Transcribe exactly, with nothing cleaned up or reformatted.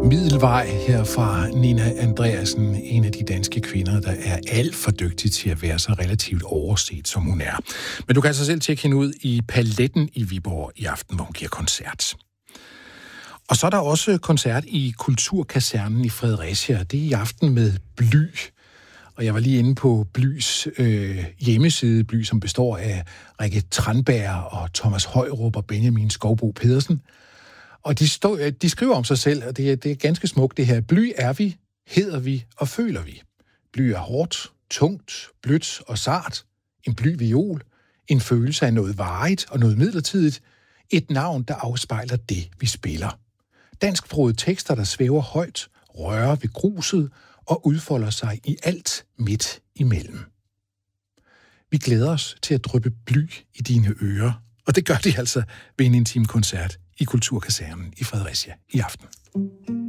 Middelvej her fra Nina Andreasen, en af de danske kvinder, der er alt for dygtig til at være så relativt overset, som hun er. Men du kan altså selv tjekke hende ud i Paletten i Viborg i aften, hvor hun giver koncert. Og så er der også koncert i Kulturkasernen i Fredericia. Det er i aften med Bly. Og jeg var lige inde på Blys øh, hjemmeside, Bly, som består af Rikke Tranberg og Thomas Højrup og Benjamin Skovbo Pedersen. Og de, stå, de skriver om sig selv, og det er, det er ganske smukt det her. Bly er vi, hedder vi og føler vi. Bly er hårdt, tungt, blødt og sart. En bly viol. En følelse af noget varigt og noget midlertidigt. Et navn, der afspejler det, vi spiller. Dansksprogede tekster, der svæver højt, rører ved gruset og udfolder sig i alt midt imellem. Vi glæder os til at dryppe bly i dine ører, og det gør de altså ved en intim koncert i Kulturkasernen i Fredericia i aften.